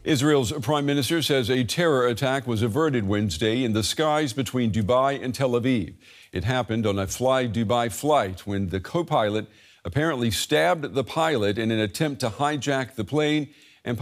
Israel's prime minister says a terror attack was averted Wednesday in the skies between Dubai and Tel Aviv. It happened on a Fly Dubai flight when the co-pilot apparently stabbed the pilot in an attempt to hijack the plane.